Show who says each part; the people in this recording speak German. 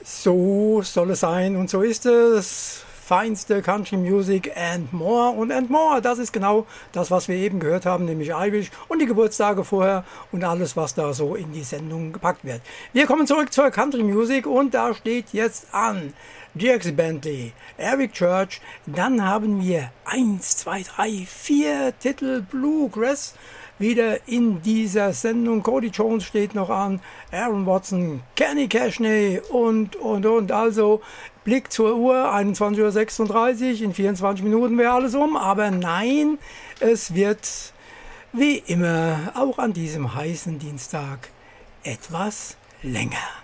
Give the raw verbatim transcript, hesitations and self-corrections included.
Speaker 1: So soll es sein und so ist es. Feinste Country Music and more und and more. Das ist genau das, was wir eben gehört haben, nämlich Irish und die Geburtstage vorher und alles, was da so in die Sendung gepackt wird. Wir kommen zurück zur Country Music und da steht jetzt an Dierks Bentley, Eric Church. Dann haben wir eins, zwei, drei, vier Titel Bluegrass wieder in dieser Sendung. Cody Jones steht noch an, Aaron Watson, Kenny Cashney und, und, und. Also Blick zur Uhr, einundzwanzig Uhr sechsunddreißig, in vierundzwanzig Minuten wäre alles um. Aber nein, es wird wie immer auch an diesem heißen Dienstag etwas länger.